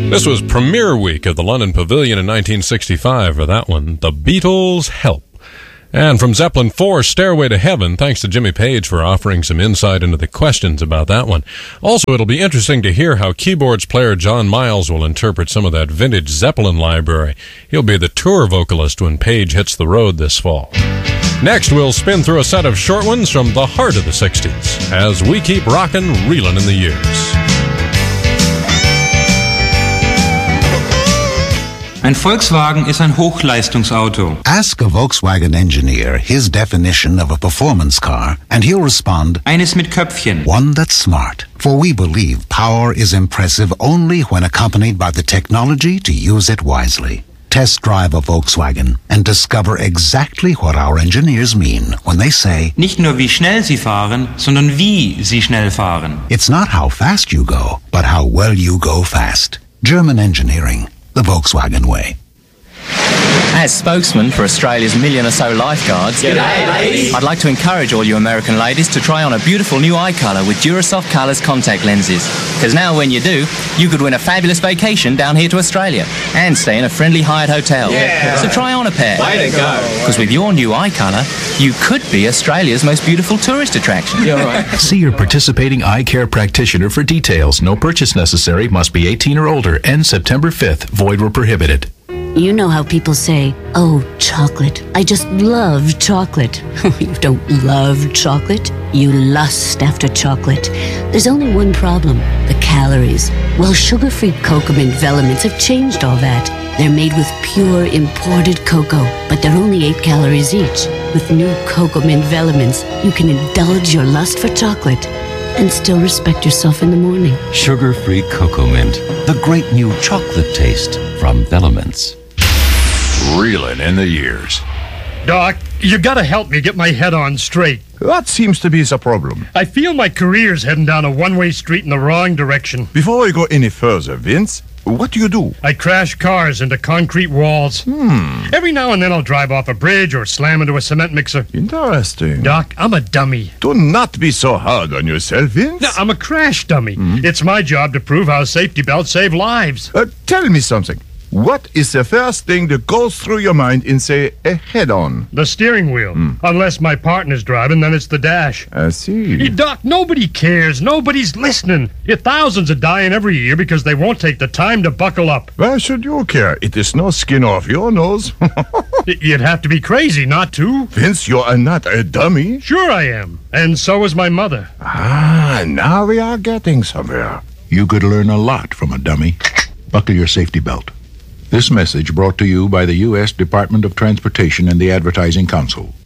This was premiere week of the London Pavilion in 1965 for that one, The Beatles' Help. And from Zeppelin 4, Stairway to Heaven, thanks to Jimmy Page for offering some insight into the questions about that one. Also, it'll be interesting to hear how keyboards player John Miles will interpret some of that vintage Zeppelin library. He'll be the tour vocalist when Page hits the road this fall. Next, we'll spin through a set of short ones from the heart of the 60s as we keep rockin', reelin' in the years. Ein Volkswagen ist ein Hochleistungsauto. Ask a Volkswagen engineer his definition of a performance car, and he'll respond, Eines mit Köpfchen. one that's smart. For we believe power is impressive only when accompanied by the technology to use it wisely. Test drive a Volkswagen and discover exactly what our engineers mean when they say, Nicht nur wie schnell Sie fahren, sondern wie Sie schnell fahren. it's not how fast you go, but how well you go fast. German engineering, the Volkswagen way. As spokesman for Australia's million or so lifeguards, G'day, ladies. I'd like to encourage all you American ladies to try on a beautiful new eye colour with Durasoft Colours contact lenses. Because now when you do, you could win a fabulous vacation down here to Australia and stay in a friendly hired hotel. Yeah. So try on a pair. Way to go. Because with your new eye colour, you could be Australia's most beautiful tourist attraction. You're right. See your participating eye care practitioner for details. No purchase necessary. Must be 18 or older. Ends September 5th. Void where prohibited. You know how people say, oh, chocolate. I just love chocolate. You don't love chocolate. You lust after chocolate. There's only one problem, the calories. Well, sugar-free Cocoa Mint Velements have changed all that. They're made with pure imported cocoa, but they're only 8 calories each. With new Cocoa Mint Velements, you can indulge your lust for chocolate and still respect yourself in the morning. Sugar-free Cocoa Mint, the great new chocolate taste from Velements. Reeling in the years. Doc, you gotta help me get my head on straight. What seems to be the problem? I feel my career's heading down a one-way street in the wrong direction. Before we go any further, Vince, what do? I crash cars into concrete walls. Every now and then I'll drive off a bridge or slam into a cement mixer. Interesting. Doc, I'm a dummy. Do not be so hard on yourself, Vince. No, I'm a crash dummy. It's my job to prove how safety belts save lives. Tell me something. What is the first thing that goes through your mind in, say, a head-on? The steering wheel. Unless my partner's driving, then it's the dash. I see. Hey, Doc, nobody cares. Nobody's listening. Thousands are dying every year because they won't take the time to buckle up. Why should you care? It is no skin off your nose. You'd have to be crazy not to. Vince, you are not a dummy. Sure I am. And so is my mother. Ah, now we are getting somewhere. You could learn a lot from a dummy. Buckle your safety belt. This message brought to you by the U.S. Department of Transportation and the Advertising Council.